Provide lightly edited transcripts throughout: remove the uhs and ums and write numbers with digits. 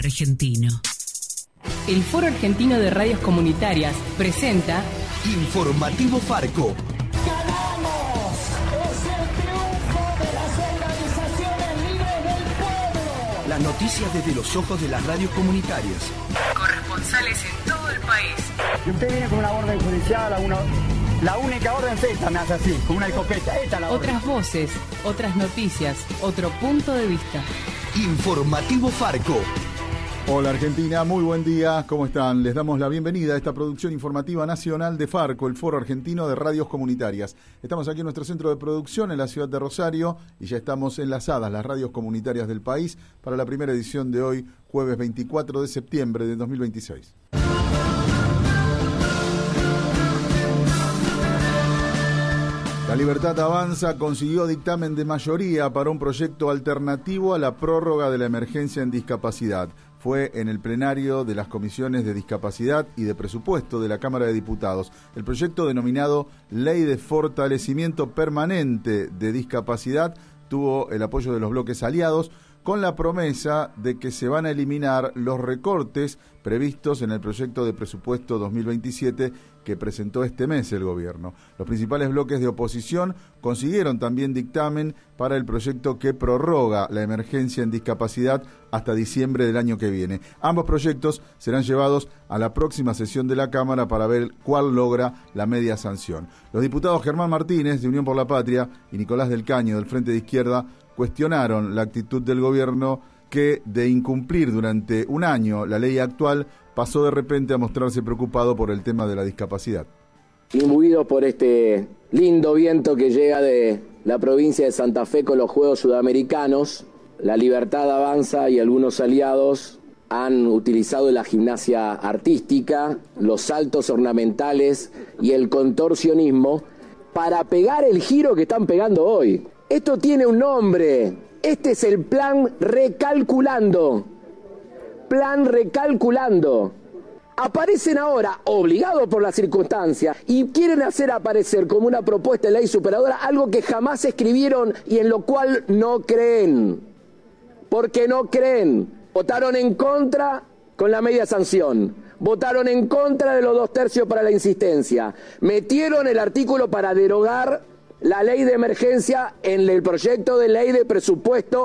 Argentino. El Foro Argentino de Radios Comunitarias presenta Informativo Farco. ¡Ganamos! ¡Es el triunfo de las organizaciones libres del pueblo! Las noticias desde los ojos de las radios comunitarias. Corresponsales en todo el país. Si usted viene con una orden judicial, la única orden es esta, me hace así, con una escopeta. Esta es la orden. otras voces, otras noticias, otro punto de vista. Informativo Farco. Hola Argentina, muy buen día, ¿cómo están? Les damos la bienvenida a esta producción informativa nacional de Farco, el Foro Argentino de Radios Comunitarias. Estamos aquí en nuestro centro de producción en la ciudad de Rosario y ya estamos enlazadas las radios comunitarias del país para la primera edición de hoy, jueves 24 de septiembre de 2026. La Libertad Avanza consiguió dictamen de mayoría para un proyecto alternativo a la prórroga de la emergencia en discapacidad. Fue en el plenario de las comisiones de discapacidad y de presupuesto de la Cámara de Diputados. El proyecto denominado Ley de Fortalecimiento Permanente de Discapacidad tuvo el apoyo de los bloques aliados, con la promesa de que se van a eliminar los recortes previstos en el proyecto de presupuesto 2027 que presentó este mes el gobierno. Los principales bloques de oposición consiguieron también dictamen para el proyecto que prorroga la emergencia en discapacidad hasta diciembre del año que viene. Ambos proyectos serán llevados a la próxima sesión de la Cámara para ver cuál logra la media sanción. Los diputados Germán Martínez, de Unión por la Patria, y Nicolás del Caño, del Frente de Izquierda, cuestionaron la actitud del gobierno que, de incumplir durante un año la ley actual, pasó de repente a mostrarse preocupado por el tema de la discapacidad. Imbuido por este lindo viento que llega de la provincia de Santa Fe con los Juegos Sudamericanos, la Libertad Avanza y algunos aliados han utilizado la gimnasia artística, los saltos ornamentales y el contorsionismo para pegar el giro que están pegando hoy. Esto tiene un nombre. Este es el plan recalculando. Plan recalculando. Aparecen ahora, obligados por las circunstancias, y quieren hacer aparecer como una propuesta de ley superadora algo que jamás escribieron y en lo cual no creen. Porque no creen. Votaron en contra con la media sanción. Votaron en contra de los 2/3 para la insistencia. Metieron el artículo para derogar la ley de emergencia en el proyecto de ley de presupuesto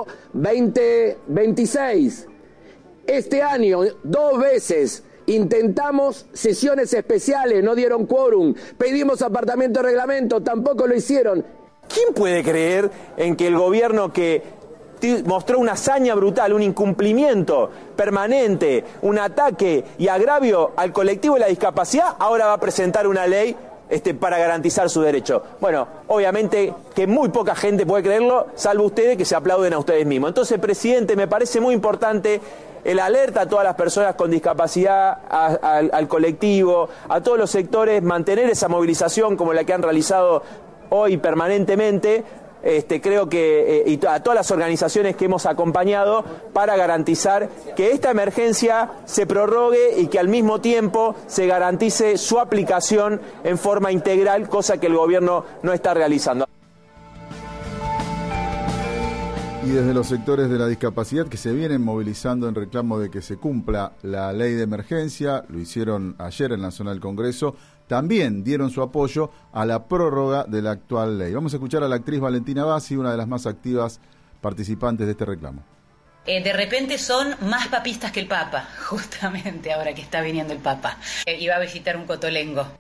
2026. Este año, 2 veces, intentamos sesiones especiales, no dieron quórum. Pedimos apartamiento de reglamento, tampoco lo hicieron. ¿Quién puede creer en que el gobierno que mostró una hazaña brutal, un incumplimiento permanente, un ataque y agravio al colectivo de la discapacidad, ahora va a presentar una ley para garantizar su derecho? Bueno, obviamente que muy poca gente puede creerlo, salvo ustedes que se aplauden a ustedes mismos. Entonces, presidente, me parece muy importante el alerta a todas las personas con discapacidad, al colectivo, a todos los sectores, mantener esa movilización como la que han realizado hoy permanentemente. Creo que y a todas las organizaciones que hemos acompañado para garantizar que esta emergencia se prorrogue y que al mismo tiempo se garantice su aplicación en forma integral, cosa que el gobierno no está realizando. Y desde los sectores de la discapacidad que se vienen movilizando en reclamo de que se cumpla la ley de emergencia, lo hicieron ayer en la zona del Congreso, también dieron su apoyo a la prórroga de la actual ley. Vamos a escuchar a la actriz Valentina Bassi, una de las más activas participantes de este reclamo. De repente son más papistas que el Papa, justamente ahora que está viniendo el Papa. Y va a visitar un cotolengo.